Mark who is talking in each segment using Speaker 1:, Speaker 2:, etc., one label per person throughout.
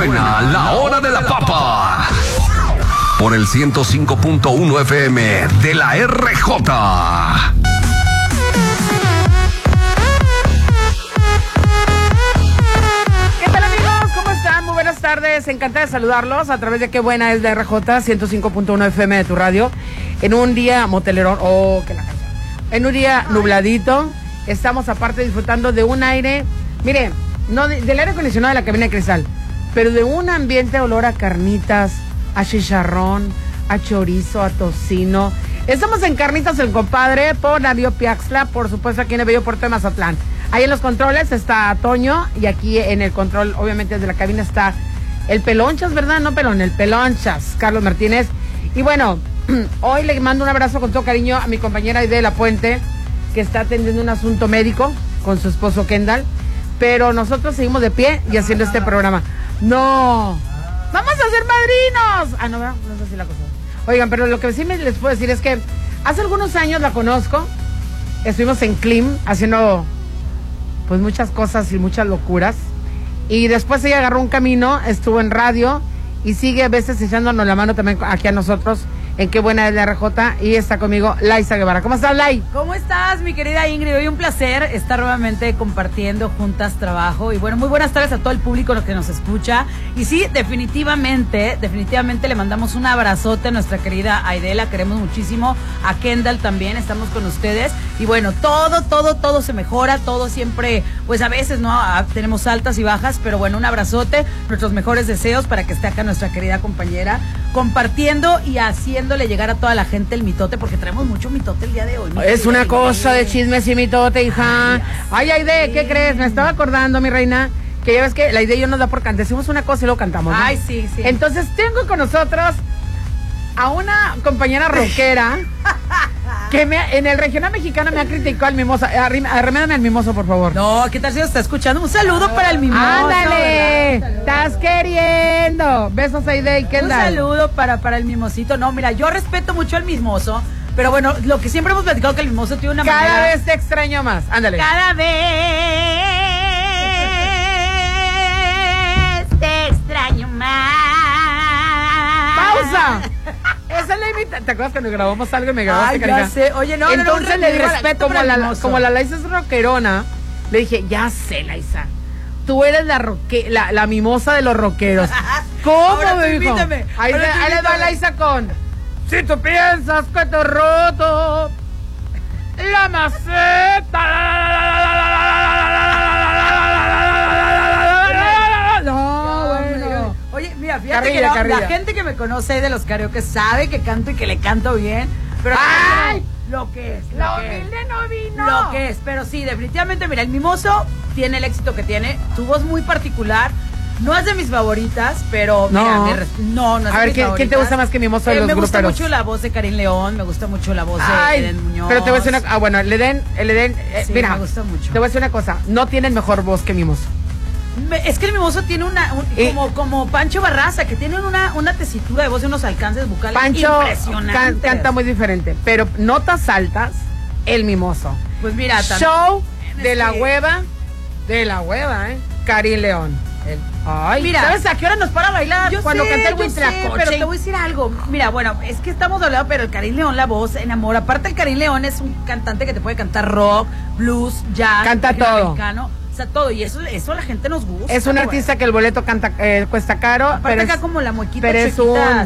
Speaker 1: Suena la hora de la papa. Por el 105.1 FM de la RJ.
Speaker 2: Buenas tardes, encantada de saludarlos a través de Qué Buena es de RJ 105.1 FM de tu radio. En un día motelerón, en un día nubladito, estamos aparte disfrutando de un aire, mire, no del aire acondicionado de la cabina de cristal, pero de un ambiente olor a carnitas, a chicharrón, a chorizo, a tocino. Estamos en Carnitas El Compadre por Darío Piaxtla, por supuesto aquí en el bello puerto de Mazatlán. Ahí en los controles está Toño y aquí en el control, obviamente desde la cabina está el Pelonchas, ¿verdad? No Pelón, el Pelonchas, Carlos Martínez. Y bueno, hoy le mando un abrazo con todo cariño a mi compañera Aide de la Puente, que está atendiendo un asunto médico con su esposo Kendall. Pero nosotros seguimos de pie y haciendo este programa. ¡No! ¡Vamos a ser padrinos! Ah, no, no es así la cosa. Oigan, pero lo que sí les puedo decir es que hace algunos años la conozco. Estuvimos en Klim haciendo pues muchas cosas y muchas locuras. Y después ella agarró un camino, estuvo en radio y sigue a veces echándonos la mano también aquí a nosotros en Qué Buena es la RJ. Y está conmigo Laisa Guevara. ¿Cómo estás, Lai?
Speaker 3: ¿Cómo estás, mi querida Ingrid? Hoy un placer estar nuevamente compartiendo juntas trabajo. Y bueno, muy buenas tardes a todo el público que nos escucha. Y sí, definitivamente le mandamos un abrazote a nuestra querida Aide, la queremos muchísimo. A Kendall también, estamos con ustedes. Y bueno, todo se mejora, todo siempre, pues a veces, ¿no? Tenemos altas y bajas, pero bueno, un abrazote, nuestros mejores deseos para que esté acá nuestra querida compañera, compartiendo y haciéndole llegar a toda la gente el mitote, porque traemos mucho mitote el día de hoy.
Speaker 2: Es una cosa de chismes y mitote, hija. Ay, Aide, ¿qué crees? Me estaba acordando, mi reina, que ya ves que la idea y yo nos da por cantar. Decimos una cosa y luego cantamos, ¿no?
Speaker 3: Ay, sí.
Speaker 2: Entonces tengo con nosotros a una compañera rockera que en el regional mexicano me ha criticado al mimoso. Arremédame al mimoso, por favor.
Speaker 3: No, ¿qué tal si nos está escuchando? Un saludo para el mimoso.
Speaker 2: ¡Ándale! ¡Estás queriendo! Besos, Aide y Kendall.
Speaker 3: Un saludo para el mimosito. No, mira, yo respeto mucho al mimoso, pero bueno, lo que siempre hemos platicado que el mimoso tiene una manera...
Speaker 2: Cada vez te extraño más. Ándale.
Speaker 3: Cada vez te extraño más.
Speaker 2: ¡Pausa! Esa es la imitación. ¿Te acuerdas cuando grabamos algo y me grabaste,
Speaker 3: Ay, ya sé. Oye, no,
Speaker 2: entonces le digo,
Speaker 3: respeto
Speaker 2: como la Laisa es rockerona, le dije, ya sé, Laisa, tú eres la mimosa de los rockeros. ¿Cómo,
Speaker 3: ahora
Speaker 2: me dijo?
Speaker 3: Invítame.
Speaker 2: Ahí le va Laisa con: si tú piensas que te he roto la maceta. No, bueno.
Speaker 3: Oye, mira, fíjate carrilla. La gente que me conoce de los karaoke sabe que canto y que le canto bien, pero
Speaker 2: ¡ay!
Speaker 3: Lo que es.
Speaker 2: La humilde no vino.
Speaker 3: Lo que es, pero sí, definitivamente, mira, el mimoso tiene el éxito que tiene, tu voz muy particular. No es de mis favoritas, pero
Speaker 2: no.
Speaker 3: Mira, no es de mis favoritas.
Speaker 2: ¿Quién te gusta más que Mimoso de los
Speaker 3: gruperos? Me gusta mucho la voz de Karin León, me gusta mucho la voz de Eden Muñoz.
Speaker 2: Pero te voy a decir una... bueno, el Eden,
Speaker 3: sí,
Speaker 2: mira,
Speaker 3: me gusta mucho.
Speaker 2: Te voy a decir una cosa, no tienen mejor voz que Mimoso.
Speaker 3: Es que el Mimoso tiene como Pancho Barraza, que tiene una tesitura de voz y unos alcances vocales impresionantes.
Speaker 2: Canta muy diferente, pero notas altas, el Mimoso.
Speaker 3: Pues mira,
Speaker 2: show de la hueva, Karin León. Ay,
Speaker 3: mira,
Speaker 2: ¿sabes a qué hora nos para a bailar? Cuando canta el Huitlacoche.
Speaker 3: Pero te voy a decir algo. Mira, bueno, es que estamos hablando, pero el Karin León, la voz enamora. Aparte, el Karin León es un cantante que te puede cantar rock, blues, jazz,
Speaker 2: canta todo.
Speaker 3: Americano. O sea, todo, y eso a la gente nos gusta.
Speaker 2: Es un artista que el boleto cuesta caro.
Speaker 3: Aparte
Speaker 2: pero
Speaker 3: acá como la muequita
Speaker 2: pero
Speaker 3: chiquita,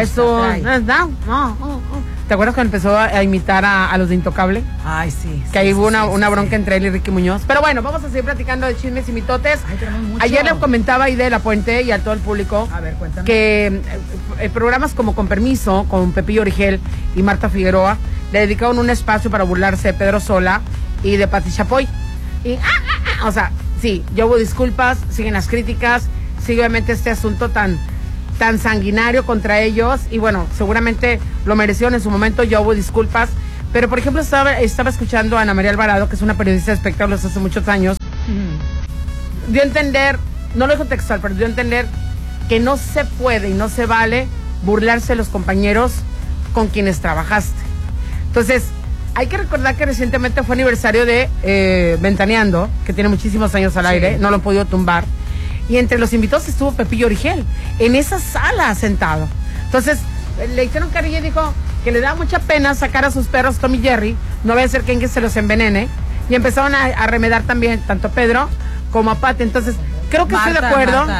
Speaker 2: no. ¿Te acuerdas cuando empezó a imitar a los de Intocable?
Speaker 3: Ay, sí.
Speaker 2: Que ahí hubo una bronca entre él y Ricky Muñoz. Pero bueno, vamos a seguir platicando de chismes y mitotes.
Speaker 3: Ay, tenemos mucho.
Speaker 2: Ayer le comentaba a Aide de la Puente y a todo el público.
Speaker 3: A ver, cuéntame.
Speaker 2: Que programas como Con Permiso, con Pepillo Origel y Marta Figueroa, le dedicaron un espacio para burlarse de Pedro Sola y de Pati Chapoy. Y, o sea, sí, yo hubo disculpas, siguen las críticas, sigue obviamente este asunto tan sanguinario contra ellos, y bueno, seguramente lo merecieron en su momento, yo hubo disculpas, pero por ejemplo estaba escuchando a Ana María Alvarado, que es una periodista de espectáculos hace muchos años, dio a entender, no lo dijo textual, pero dio a entender que no se puede y no se vale burlarse de los compañeros con quienes trabajaste. Entonces, hay que recordar que recientemente fue aniversario de Ventaneando, que tiene muchísimos años al aire, no lo han podido tumbar. y entre los invitados estuvo Pepillo Origel, en esa sala sentado. Entonces, le hicieron carrilla y dijo que le daba mucha pena sacar a sus perros Tom y Jerry, no vaya a ser que se los envenene, y empezaron a remedar también, tanto a Pedro como a Pati. Entonces, creo que estoy de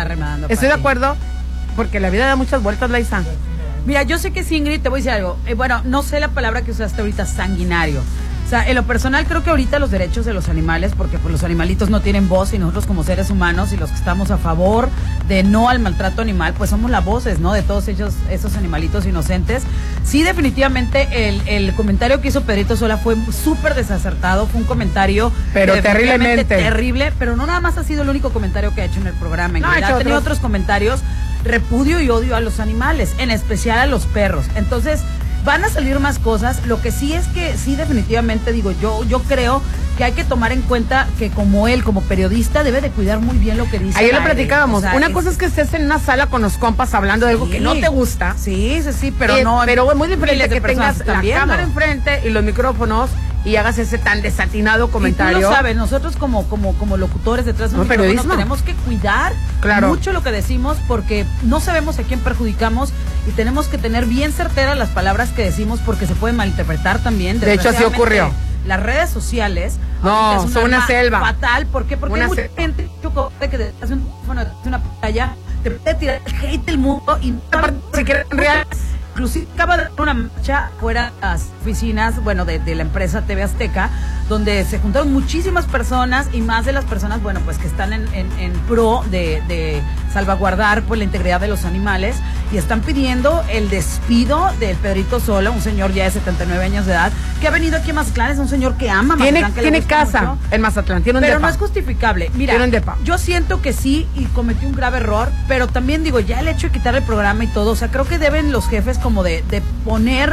Speaker 2: acuerdo, porque la vida da muchas vueltas, Laisa.
Speaker 3: Mira, yo sé que sí, Ingrid, te voy a decir algo. Bueno, no sé la palabra que usaste ahorita, sanguinario. O sea, en lo personal creo que ahorita los derechos de los animales, porque pues los animalitos no tienen voz y nosotros como seres humanos y los que estamos a favor de no al maltrato animal, pues somos las voces, ¿no? De todos esos animalitos inocentes. Sí, definitivamente el comentario que hizo Pedrito Sola fue súper desacertado, fue un comentario
Speaker 2: pero terriblemente
Speaker 3: terrible, pero no nada más ha sido el único comentario que ha hecho en el programa. Ha tenido otros comentarios, repudio y odio a los animales, en especial a los perros. Entonces, van a salir más cosas. Lo que sí es que, sí, definitivamente, digo, yo creo que hay que tomar en cuenta que como él, como periodista, debe de cuidar muy bien lo que dice.
Speaker 2: Ayer lo platicábamos. O sea, una cosa es que estés en una sala con los compas hablando de algo que no te gusta.
Speaker 3: Sí, pero no.
Speaker 2: Pero es muy diferente que tengas la cámara enfrente y los micrófonos y hagas ese tan desatinado comentario.
Speaker 3: Y tú lo sabes, nosotros como locutores detrás de un micrófono tenemos que cuidar mucho lo que decimos, porque no sabemos a quién perjudicamos y tenemos que tener bien certeras las palabras que decimos, porque se pueden malinterpretar también.
Speaker 2: De hecho, así ocurrió.
Speaker 3: Las redes sociales
Speaker 2: son una selva
Speaker 3: fatal. ¿Por qué? Porque hay mucha gente que te hace una pantalla, te puede tirar el hate del mundo y
Speaker 2: si quieren real.
Speaker 3: Inclusive acaba de haber una marcha fuera de las oficinas, bueno, de la empresa TV Azteca, donde se juntaron muchísimas personas y más de las personas, bueno, pues que están en pro de salvaguardar pues la integridad de los animales, y están pidiendo el despido del Pedrito Sola, un señor ya de 79 años de edad, que ha venido aquí a Mazatlán, es un señor que ama Mazatlán, que
Speaker 2: tiene casa mucho en Mazatlán, tiene un
Speaker 3: pero
Speaker 2: depa.
Speaker 3: No es justificable. Mira, yo siento que sí y cometí un grave error, pero también digo, ya el hecho de quitarle el programa y todo, o sea, creo que deben los jefes como de poner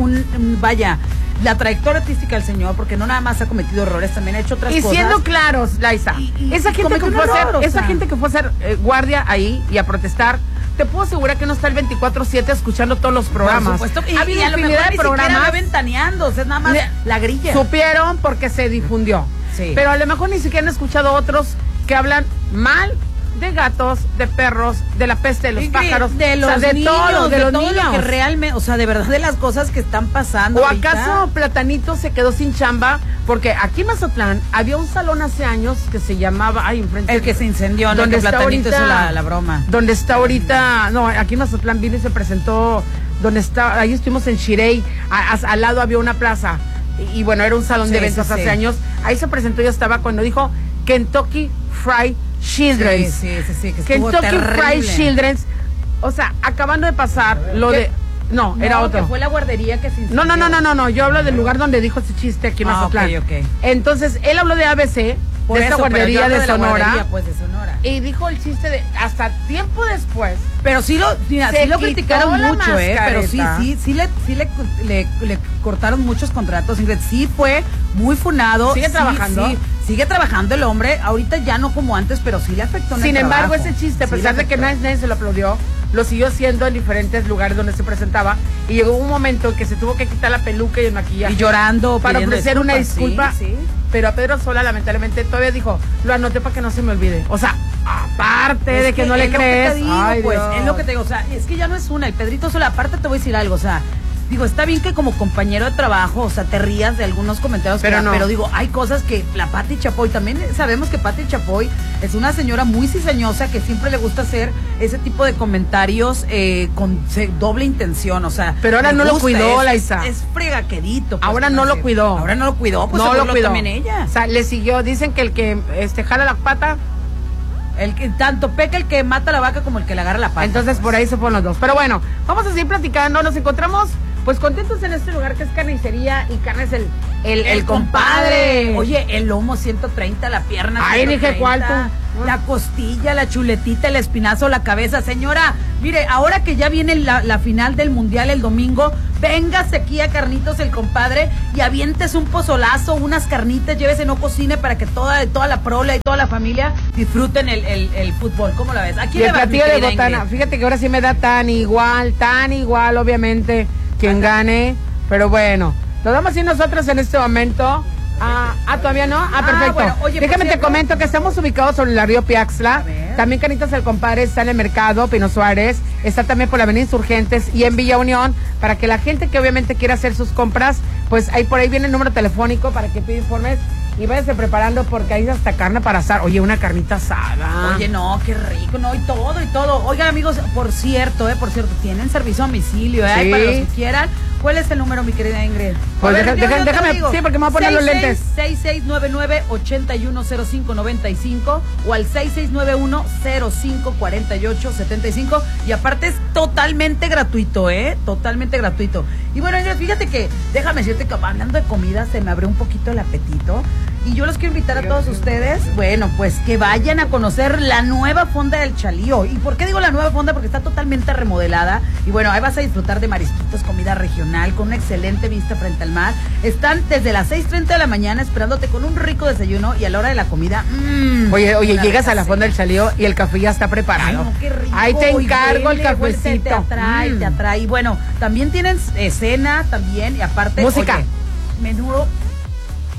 Speaker 3: vaya, la trayectoria artística del señor, porque no nada más ha cometido errores, también ha hecho otras cosas.
Speaker 2: Y siendo claros, Laisa, esa gente que fue a hacer guardia ahí y a protestar, te puedo asegurar que no está el 24/7 escuchando todos los programas.
Speaker 3: Por supuesto.
Speaker 2: Ha habido infinidad de programas.
Speaker 3: Va ventaneando, o sea, nada más la grilla.
Speaker 2: Supieron porque se difundió. Sí. Pero a lo mejor ni siquiera han escuchado otros que hablan mal de gatos, de perros, de la peste de los pájaros,
Speaker 3: de los niños,
Speaker 2: todo
Speaker 3: lo que realmente, o sea, de verdad, de las cosas que están pasando.
Speaker 2: ¿O acaso Platanito se quedó sin chamba? Porque aquí en Mazatlán había un salón hace años que se llamaba, enfrente.
Speaker 3: El que se incendió,
Speaker 2: donde
Speaker 3: está Platanito hizo la broma.
Speaker 2: Donde está ahorita, no, aquí en Mazatlán vino y se presentó, donde está, ahí estuvimos en Xirey, al lado había una plaza, y bueno, era un salón de eventos hace años, ahí se presentó, yo estaba cuando dijo Kentucky Fried Children's.
Speaker 3: Sí, que
Speaker 2: Kentucky Fried Children's. O sea, acabando de pasar lo de... No, era otro.
Speaker 3: Que fue la guardería que se incendió.
Speaker 2: No, yo hablo del lugar donde dijo ese chiste aquí en Mazatlán.
Speaker 3: Okay.
Speaker 2: Entonces, él habló de ABC,
Speaker 3: por
Speaker 2: de esa guardería de Sonora.
Speaker 3: Guardería, pues, de Sonora.
Speaker 2: Y dijo el chiste de hasta tiempo después.
Speaker 3: Pero sí lo criticaron mucho, pero sí le cortaron muchos contratos. Ingrid, sí fue muy funado.
Speaker 2: Sigue trabajando.
Speaker 3: Sí, sigue trabajando el hombre. Ahorita ya no como antes, pero sí le afectó en el trabajo.
Speaker 2: Sin embargo, ese chiste, a pesar de que nadie se lo aplaudió, lo siguió haciendo en diferentes lugares donde se presentaba, y llegó un momento en que se tuvo que quitar la peluca y el maquillaje.
Speaker 3: Y llorando,
Speaker 2: para ofrecer una disculpa.
Speaker 3: Sí.
Speaker 2: Pero a Pedro Sola, lamentablemente, todavía dijo, lo anoté para que no se me olvide. O sea, aparte de que no le crees.
Speaker 3: Es lo que te digo, o sea, es que ya no es una. El Pedrito Sola, aparte te voy a decir algo, o sea, digo, está bien que como compañero de trabajo, o sea, te rías de algunos comentarios, pero digo, hay cosas que la Pati Chapoy, también sabemos que Pati Chapoy es una señora muy cizañosa que siempre le gusta hacer ese tipo de comentarios con doble intención, o sea.
Speaker 2: Pero ahora no lo cuidó, Laisa.
Speaker 3: Es fregaquedito.
Speaker 2: Pues, ahora no lo cuidó.
Speaker 3: Ahora no lo cuidó, pues
Speaker 2: no lo cuidó
Speaker 3: también ella.
Speaker 2: O sea, le siguió, dicen que el que jala la pata,
Speaker 3: el que tanto peca el que mata la vaca como el que le agarra la pata.
Speaker 2: Entonces por ahí se ponen los dos. Pero bueno, vamos a seguir platicando, nos encontramos pues contentos en este lugar que es carnicería y carnes el compadre.
Speaker 3: Oye, el lomo 130, la pierna 130.
Speaker 2: Ay, dije cuál tú.
Speaker 3: La costilla, la chuletita, el espinazo, la cabeza. Señora, mire, ahora que ya viene la final del mundial el domingo, véngase aquí a Carnitos el Compadre y avientes un pozolazo, unas carnitas, llévese, no cocine para que toda la prole y toda la familia disfruten el fútbol. ¿Cómo la ves? Aquí
Speaker 2: y el platillo de botana, Ingrid. Fíjate que ahora sí me da tan igual, obviamente, quien gane, pero bueno, lo damos así nosotros en este momento. ¿Todavía no? Perfecto.
Speaker 3: Bueno, oye,
Speaker 2: déjame te comento que estamos ubicados sobre la Río Piaxtla. También Canitas el Compadre está en el mercado, Pino Suárez. Está también por la Avenida Insurgentes y en Villa Unión. Para que la gente que obviamente quiera hacer sus compras, pues ahí por ahí viene el número telefónico para que pida informes. Y váyanse preparando porque hay hasta carne para asar. Oye, una carnita asada.
Speaker 3: Oye, no, qué rico, no, y todo. Oigan, amigos, por cierto, tienen servicio a domicilio,
Speaker 2: Sí.
Speaker 3: para los que quieran. ¿Cuál es el número, mi querida Ingrid?
Speaker 2: Pues déjame, sí, porque me voy a poner los lentes.
Speaker 3: 6699-810595 o al 6691-054875. Y aparte es totalmente gratuito, totalmente gratuito. Y bueno, Ingrid, fíjate que, déjame decirte que hablando de comida, se me abrió un poquito el apetito. Y yo los quiero invitar a todos ustedes, bueno, pues que vayan a conocer la nueva fonda del Chalío. ¿Y por qué digo la nueva fonda? Porque está totalmente remodelada. Y bueno, ahí vas a disfrutar de marisquitos, comida regional, con una excelente vista frente al mar. Están desde las 6:30 de la mañana esperándote con un rico desayuno y a la hora de la comida,
Speaker 2: Oye, llegas a la fonda del Chalío y el café ya está preparado.
Speaker 3: Ay, no, qué rico.
Speaker 2: Ahí te encargo el cafecito.
Speaker 3: Te atrae. Y bueno, también tienen cena también y aparte...
Speaker 2: Música.
Speaker 3: Oye, menudo